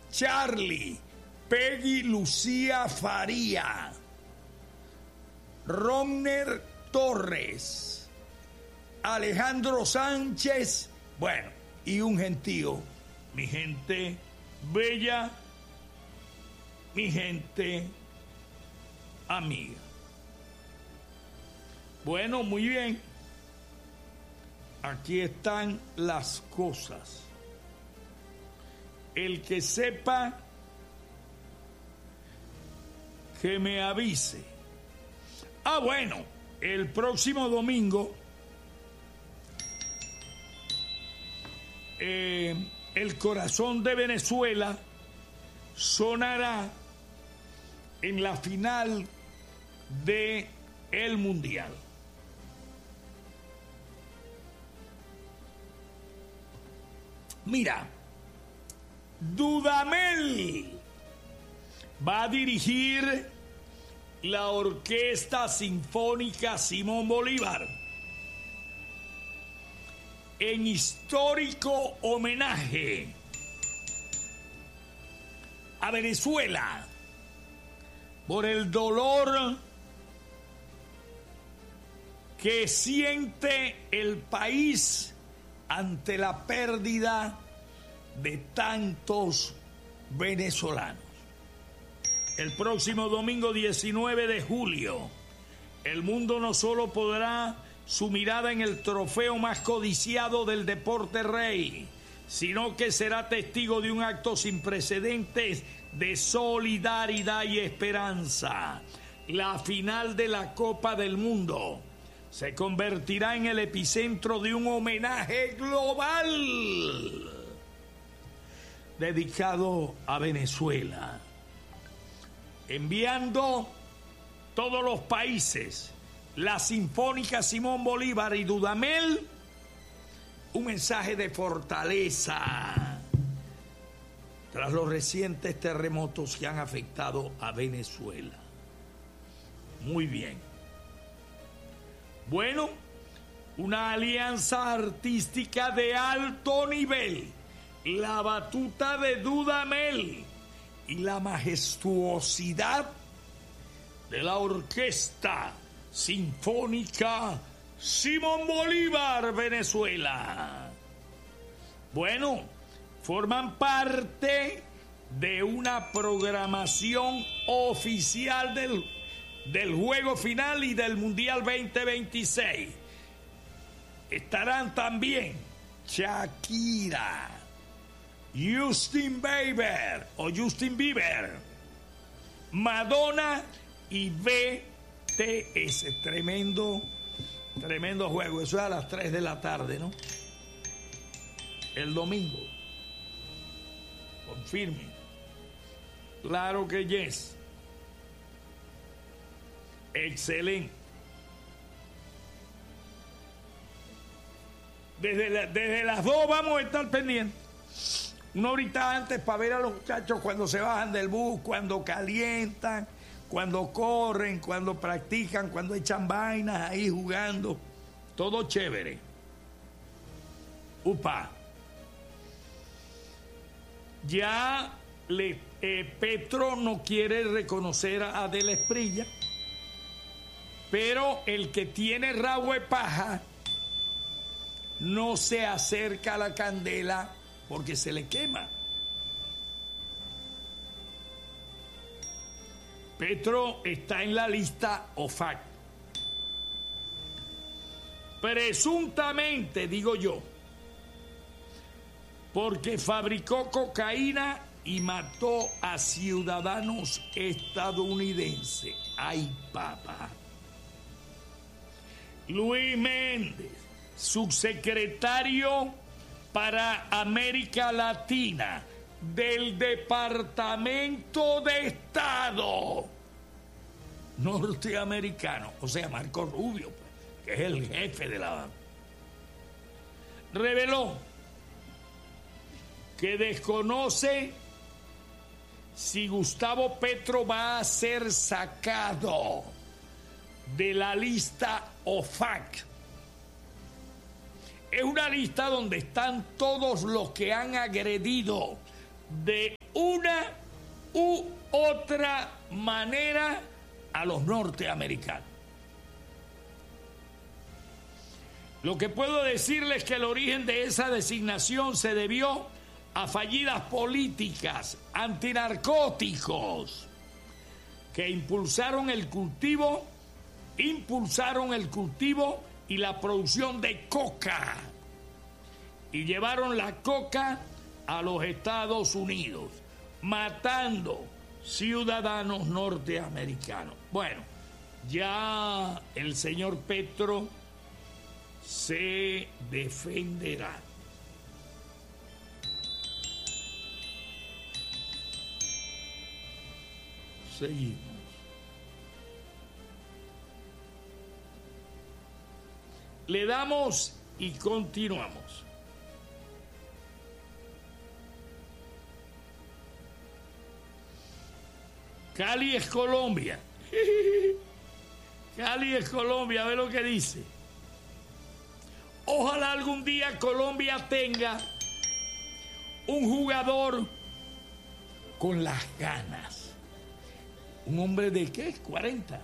Charlie, Peggy Lucía Faría, Romner Torres, Alejandro Sánchez, bueno, y un gentío, mi gente bella, mi gente amiga. Bueno, muy bien. Aquí están las cosas. El que sepa, que me avise. Ah, bueno, el próximo domingo el corazón de Venezuela sonará en la final de el Mundial. Mira, Dudamel va a dirigir la Orquesta Sinfónica Simón Bolívar en histórico homenaje a Venezuela por el dolor que siente el país ante la pérdida de tantos venezolanos. El próximo domingo 19 de julio, el mundo no solo podrá su mirada en el trofeo más codiciado del deporte rey, sino que será testigo de un acto sin precedentes de solidaridad y esperanza. La final de la Copa del Mundo se convertirá en el epicentro de un homenaje global dedicado a Venezuela, enviando todos los países, la Sinfónica Simón Bolívar y Dudamel, un mensaje de fortaleza tras los recientes terremotos que han afectado a Venezuela. Muy bien. Bueno, una alianza artística de alto nivel, la batuta de Dudamel y la majestuosidad de la Orquesta Sinfónica Simón Bolívar Venezuela. Bueno, forman parte de una programación oficial del juego final y del Mundial 2026. Estarán también Shakira, Justin Bieber, Madonna y BTS. Tremendo juego. Eso es a las 3 de la tarde, ¿no? El domingo. Confirme. Claro que yes. Excelente. Desde las 2 vamos a estar pendientes. Una horita antes para ver a los muchachos cuando se bajan del bus, cuando calientan, cuando corren, cuando practican, cuando echan vainas ahí jugando. Todo chévere. Upa. Ya Petro no quiere reconocer a Adela Espriella, pero el que tiene rabo de paja no se acerca a la candela porque se le quema. Petro está en la lista OFAC. Presuntamente, digo yo, porque fabricó cocaína y mató a ciudadanos estadounidenses. ¡Ay, papá! Luis Méndez, subsecretario para América Latina del Departamento de Estado norteamericano, o sea, Marco Rubio, pues, que es el jefe de la banda, reveló que desconoce si Gustavo Petro va a ser sacado de la lista OFAC. Es una lista donde están todos los que han agredido de una u otra manera a los norteamericanos. Lo que puedo decirles es que el origen de esa designación se debió a fallidas políticas antinarcóticos que impulsaron el cultivo y la producción de coca y llevaron la coca a los Estados Unidos, matando ciudadanos norteamericanos. Bueno, ya el señor Petro se defenderá. Seguimos. Le damos y continuamos. Cali es Colombia. Cali es Colombia, a ver lo que dice. Ojalá algún día Colombia tenga un jugador con las ganas. Un hombre de ¿qué? 40.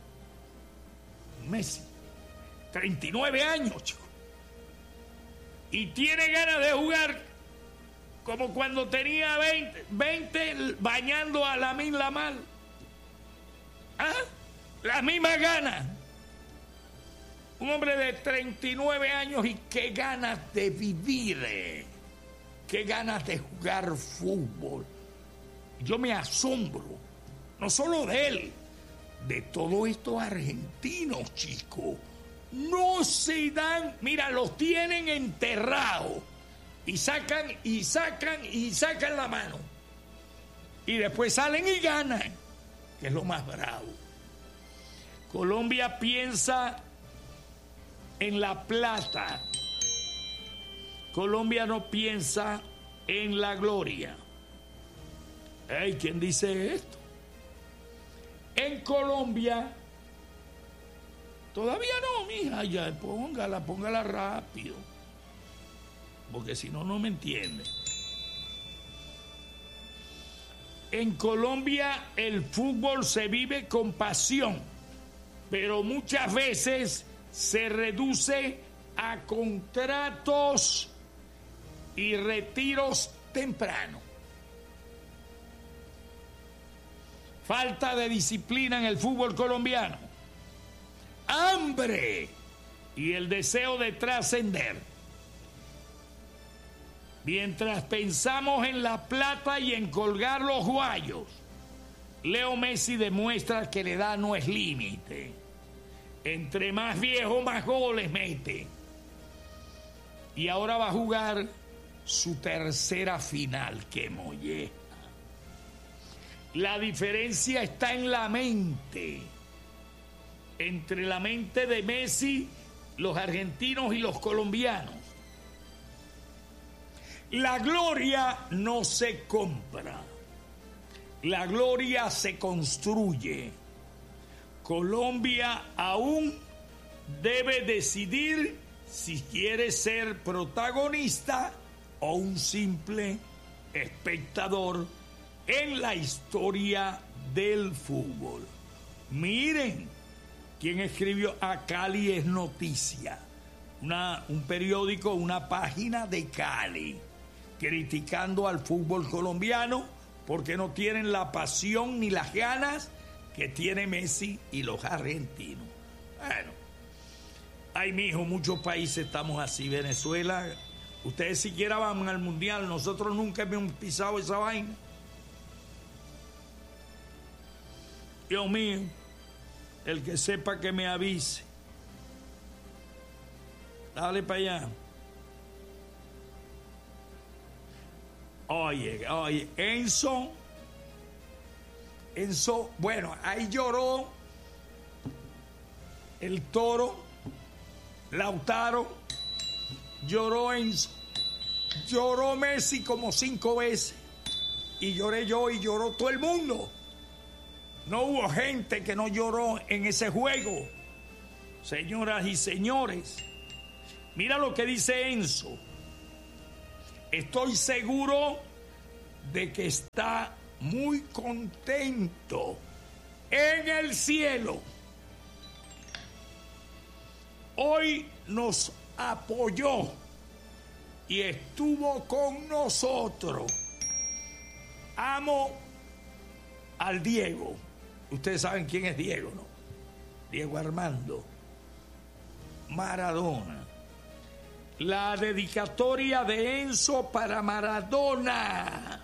Messi. 39 años, chico. Y tiene ganas de jugar como cuando tenía 20 bañando a Lamine Yamal. ¿Ah? Las mismas ganas. Un hombre de 39 años y qué ganas de vivir. Qué ganas de jugar fútbol. Yo me asombro, no solo de él, de todos estos argentinos, chicos. No se dan, mira, los tienen enterrados y sacan la mano y después salen y ganan, que es lo más bravo. Colombia piensa en la plata. Colombia no piensa en la gloria. Hey, ¿quién dice esto? En Colombia todavía no, mija, ya póngala rápido, porque si no, no me entiende. En Colombia el fútbol se vive con pasión, pero muchas veces se reduce a contratos y retiros tempranos. Falta de disciplina en el fútbol colombiano. Hambre y el deseo de trascender. Mientras pensamos en la plata y en colgar los guayos, Leo Messi demuestra que la edad no es límite. Entre más viejo, más goles mete. Y ahora va a jugar su tercera final. ¡Qué molleja! La diferencia está en la mente. Entre la mente de Messi, los argentinos y los colombianos. La gloria no se compra. La gloria se construye. Colombia aún debe decidir si quiere ser protagonista o un simple espectador en la historia del fútbol. Miren quién escribió a Cali es noticia. Un periódico, una página de Cali, criticando al fútbol colombiano porque no tienen la pasión ni las ganas que tiene Messi y los argentinos. Bueno, ay, mijo, muchos países estamos así. Venezuela, ustedes siquiera van al mundial, nosotros nunca hemos pisado esa vaina. Dios mío, el que sepa que me avise. Dale para allá. Oye, Enzo, bueno, ahí lloró el Toro, Lautaro, lloró Enzo, lloró Messi como 5 veces, y lloré yo y lloró todo el mundo. No hubo gente que no lloró en ese juego. Señoras y señores, mira lo que dice Enzo. Estoy seguro de que está muy contento en el cielo. Hoy nos apoyó y estuvo con nosotros. Amo al Diego. Ustedes saben quién es Diego, ¿no? Diego Armando Maradona. La dedicatoria de Enzo para Maradona.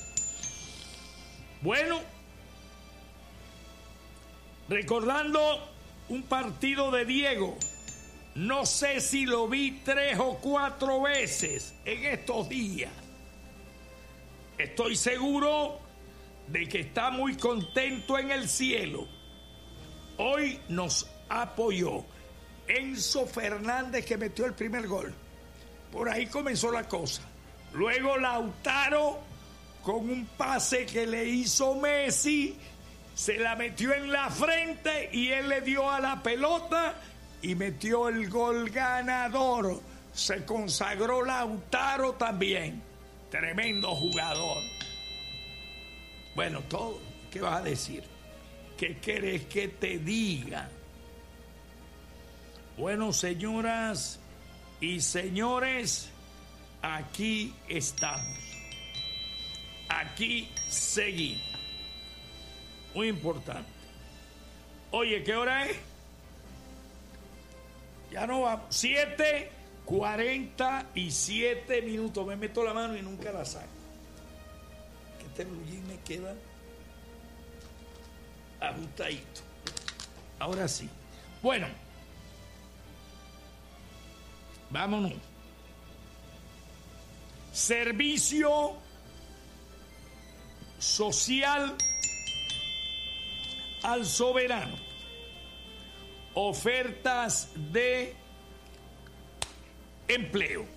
Bueno, recordando un partido de Diego, no sé si lo vi 3 o 4 veces en estos días. Estoy seguro de que está muy contento en el cielo. Hoy nos apoyó Enzo Fernández, que metió el primer gol. Por ahí comenzó la cosa. Luego Lautaro, con un pase que le hizo Messi, se la metió en la frente y él le dio a la pelota y metió el gol ganador. Se consagró Lautaro también. Tremendo jugador. Bueno, todo. ¿Qué vas a decir? ¿Qué querés que te diga? Bueno, señoras y señores, aquí estamos. Aquí seguimos. Muy importante. Oye, ¿qué hora es? Ya no va. 7:47 minutos. Me meto la mano y nunca la saco. Que este blue jean me queda ajustadito. Ahora sí. Bueno. Vámonos. Servicio social al soberano. Ofertas de empleo.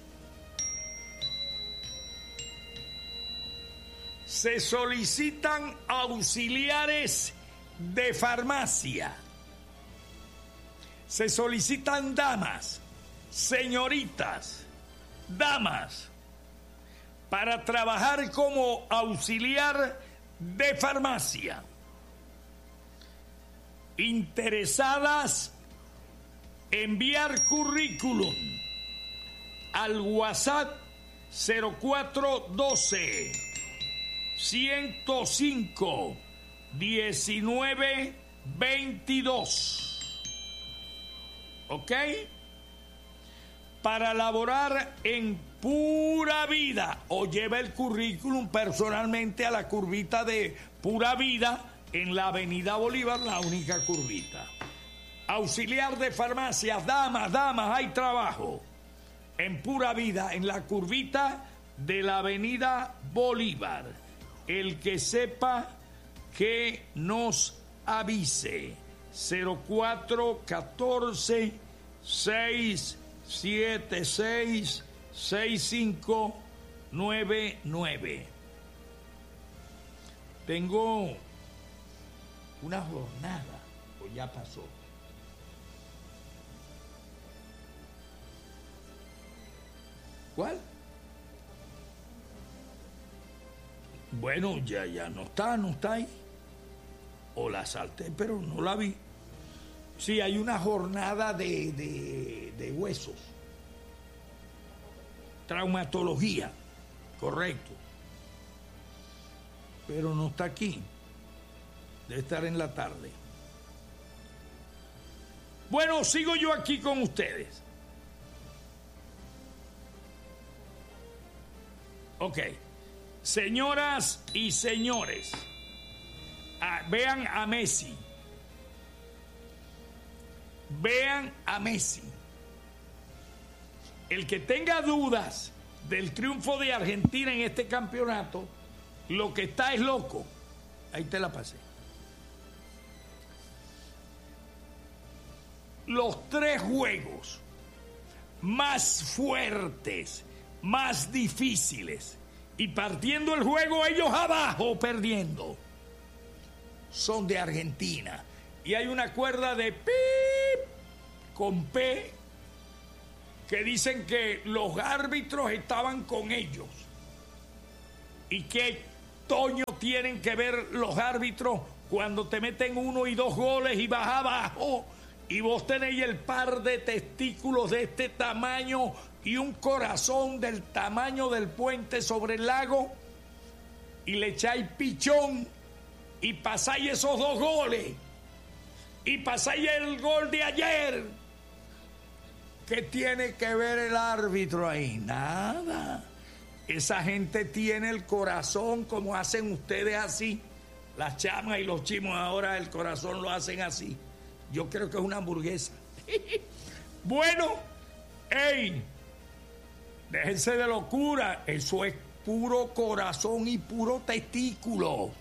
Se solicitan auxiliares de farmacia. Se solicitan damas, señoritas, damas, para trabajar como auxiliar de farmacia. Interesadas, enviar currículum al WhatsApp 0412 105 19 22. ¿Ok? Para laborar en Pura Vida, o lleva el currículum personalmente a la curvita de Pura Vida en la Avenida Bolívar, la única curvita. Auxiliar de farmacia, damas, hay trabajo. En Pura Vida, en la curvita de la Avenida Bolívar. El que sepa, que nos avise. 0414 676 6599. Tengo una jornada, o ya pasó. ¿Cuál? Bueno, ya no está ahí. O la salté, pero no la vi. Sí, hay una jornada de huesos. Traumatología, correcto. Pero no está aquí. Debe estar en la tarde. Bueno, sigo yo aquí con ustedes. Ok. Señoras y señores, vean a Messi. Vean a Messi. El que tenga dudas del triunfo de Argentina en este campeonato, lo que está es loco. Ahí te la pasé. Los 3 juegos más fuertes, más difíciles, y partiendo el juego ellos abajo perdiendo, son de Argentina. Y hay una cuerda de pip con P que dicen que los árbitros estaban con ellos y que Toño, tienen que ver los árbitros cuando te meten 1 y 2 goles y vas abajo y vos tenéis el par de testículos de este tamaño y un corazón del tamaño del puente sobre el lago y le echáis pichón y pasáis esos 2 goles y pasáis el gol de ayer. ¿Qué tiene que ver el árbitro ahí? Nada. Esa gente tiene el corazón como hacen ustedes así. Las chamas y los chimos ahora el corazón lo hacen así. Yo creo que es una hamburguesa. Bueno, ey, déjense de locura. Eso es puro corazón y puro testículo.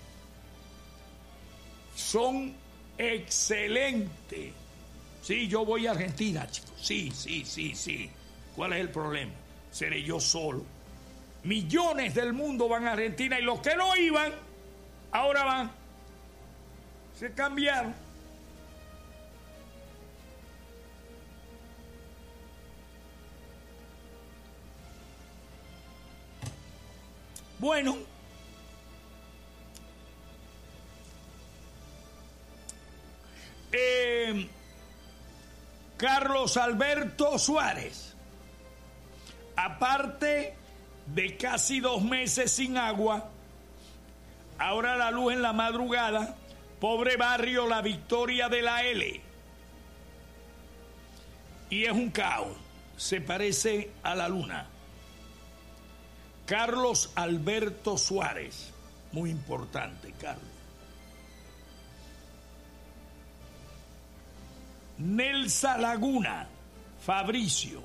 Son excelentes. Sí, yo voy a Argentina, chicos. Sí. ¿Cuál es el problema? Seré yo solo. Millones del mundo van a Argentina y los que no iban, ahora van. Se cambiaron. Bueno, Carlos Alberto Suárez, aparte de casi 2 meses sin agua, ahora la luz en la madrugada, pobre barrio La Victoria de la L. Y es un caos, se parece a la luna. Carlos Alberto Suárez, muy importante, Carlos. Nelsa Laguna, Fabricio.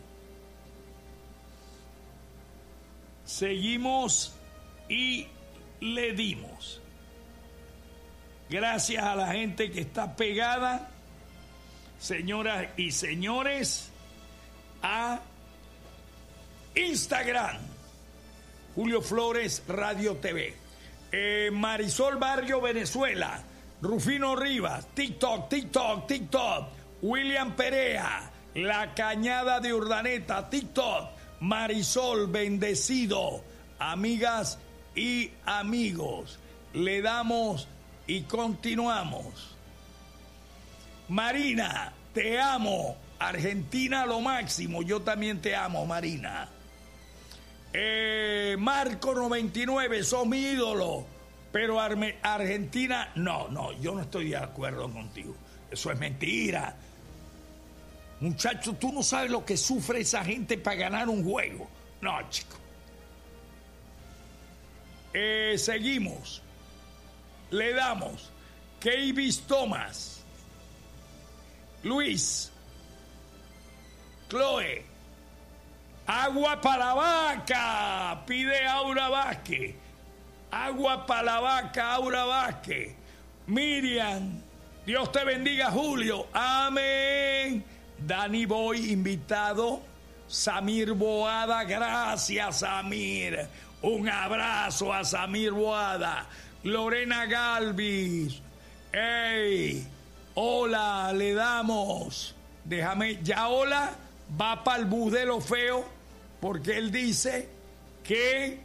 Seguimos y le dimos. Gracias a la gente que está pegada, señoras y señores, a Instagram, Julio Flores Radio TV, Marisol Barrio Venezuela, Rufino Rivas, TikTok, William Perea, La Cañada de Urdaneta, TikTok, Marisol Bendecido, amigas y amigos, le damos y continuamos. Marina, te amo, Argentina lo máximo, yo también te amo, Marina. Marco 99, sos mi ídolo, pero Argentina, no, yo no estoy de acuerdo contigo, eso es mentira. Muchacho, tú no sabes lo que sufre esa gente para ganar un juego. No, chico. Seguimos. Le damos Keivis Thomas, Luis, Chloe, agua para la vaca, pide Aura Vázquez, agua para la vaca, Aura Vázquez, Miriam, Dios te bendiga, Julio, amén. Dani Boy, invitado. Samir Boada, gracias, Samir. Un abrazo a Samir Boada. Lorena Galvis. Hey, hola, le damos. Déjame, ya hola, va para el bus de lo feo, porque él dice que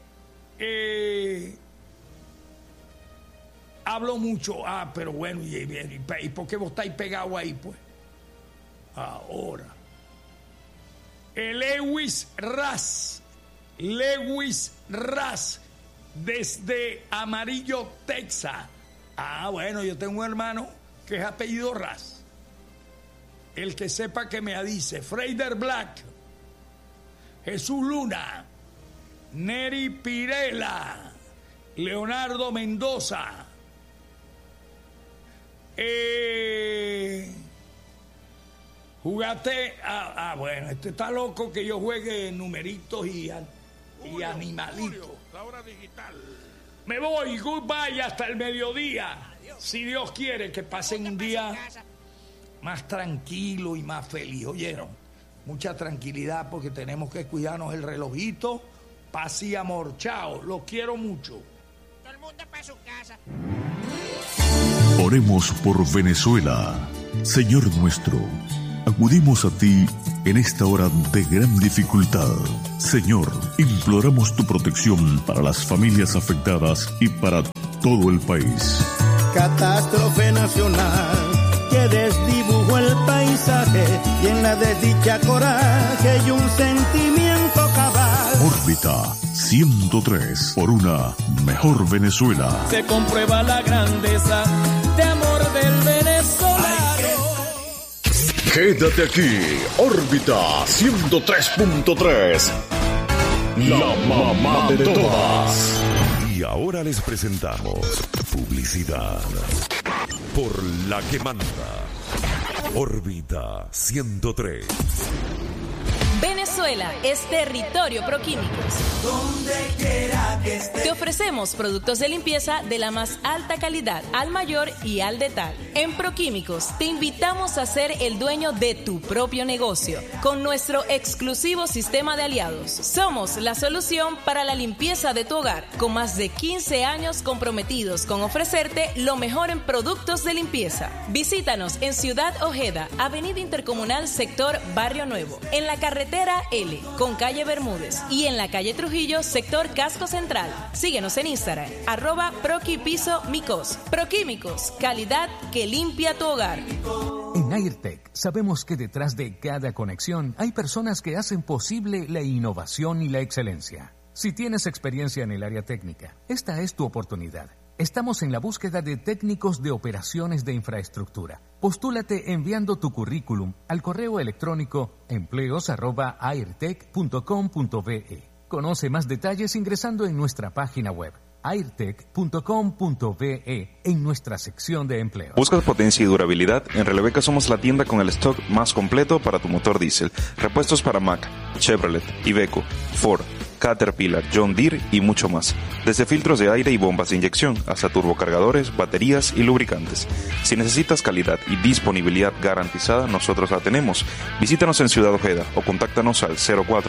hablo mucho. Pero bueno, ¿y por qué vos estáis pegados ahí, pues? Ahora, Lewis Ras, desde Amarillo, Texas. Bueno, yo tengo un hermano que es apellido Ras. El que sepa que me dice. Freider Black, Jesús Luna, Neri Pirela, Leonardo Mendoza, jugaste. Bueno, este está loco que yo juegue numeritos y animalitos. La hora digital. Me voy, goodbye, hasta el mediodía. Adiós. Si Dios quiere, que pasen un día más tranquilo y más feliz. ¿Oyeron? Mucha tranquilidad porque tenemos que cuidarnos el relojito. Paz y amor. Chao, los quiero mucho. Todo el mundo para su casa. Oremos por Venezuela. Señor nuestro, acudimos a ti en esta hora de gran dificultad. Señor, imploramos tu protección para las familias afectadas y para todo el país. Catástrofe nacional que desdibujó el paisaje y en la desdicha coraje y un sentimiento cabal. Órbita 103 por una mejor Venezuela. Se comprueba la grandeza de amor del venezolano. Quédate aquí, Órbita 103.3. La mamá de todas. Y ahora les presentamos publicidad. Por la que manda. Órbita 103. Venezuela es territorio Proquímicos. Donde quiera que esté. Te ofrecemos productos de limpieza de la más alta calidad, al mayor y al detalle. En Proquímicos te invitamos a ser el dueño de tu propio negocio con nuestro exclusivo sistema de aliados. Somos la solución para la limpieza de tu hogar, con más de 15 años comprometidos con ofrecerte lo mejor en productos de limpieza. Visítanos en Ciudad Ojeda, Avenida Intercomunal, sector Barrio Nuevo, en la carretera L, con calle Bermúdez, y en la calle Trujillo, sector Casco Central. Síguenos en Instagram, @proquipiso-micos. Proquímicos, calidad que limpia tu hogar. En Airtech sabemos que detrás de cada conexión hay personas que hacen posible la innovación y la excelencia. Si tienes experiencia en el área técnica, esta es tu oportunidad. Estamos en la búsqueda de técnicos de operaciones de infraestructura. Postúlate enviando tu currículum al correo electrónico empleos@airtech.com.be. Conoce más detalles ingresando en nuestra página web airtech.com.be en nuestra sección de empleo. ¿Buscas potencia y durabilidad? En Releveca somos la tienda con el stock más completo para tu motor diésel. Repuestos para Mack, Chevrolet, Iveco, Ford, Caterpillar, John Deere y mucho más. Desde filtros de aire y bombas de inyección hasta turbocargadores, baterías y lubricantes. Si necesitas calidad y disponibilidad garantizada, nosotros la tenemos. Visítanos en Ciudad Ojeda o contáctanos al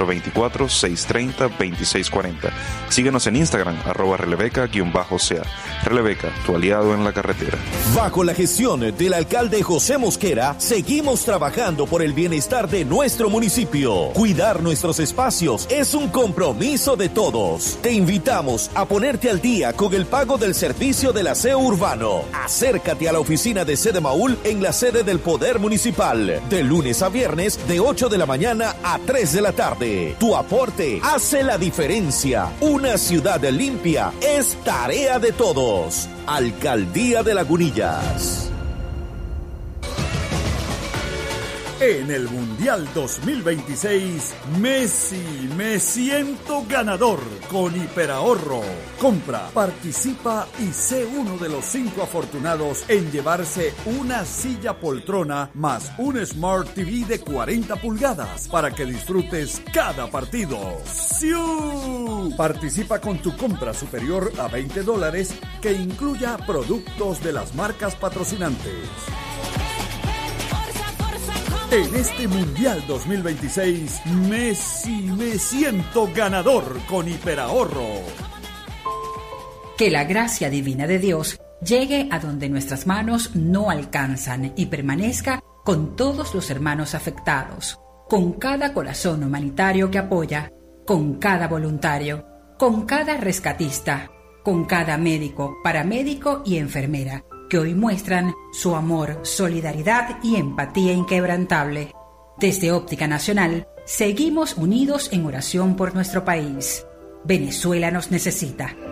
0424-630-2640. Síguenos en Instagram, @releveca_ca. Releveca, tu aliado en la carretera. Bajo la gestión del alcalde José Mosquera, seguimos trabajando por el bienestar de nuestro municipio. Cuidar nuestros espacios es un compromiso de todos. Te invitamos a ponerte al día con el pago del servicio del aseo urbano. Acércate a la oficina de Sede Maúl en la sede del Poder Municipal, de lunes a viernes de 8 de la mañana a 3 de la tarde. Tu aporte hace la diferencia. Una ciudad limpia es tarea de todos. Alcaldía de Lagunillas. En el Mundial 2026, Messi, me siento ganador con Hiperahorro. Compra, participa y sé uno de los 5 afortunados en llevarse una silla poltrona más un Smart TV de 40 pulgadas para que disfrutes cada partido. ¡Siu! Participa con tu compra superior a $20 que incluya productos de las marcas patrocinantes. En este Mundial 2026, Messi, me siento ganador con Hiperahorro. Que la gracia divina de Dios llegue a donde nuestras manos no alcanzan y permanezca con todos los hermanos afectados, con cada corazón humanitario que apoya, con cada voluntario, con cada rescatista, con cada médico, paramédico y enfermera, que hoy muestran su amor, solidaridad y empatía inquebrantable. Desde Óptica Nacional, seguimos unidos en oración por nuestro país. Venezuela nos necesita.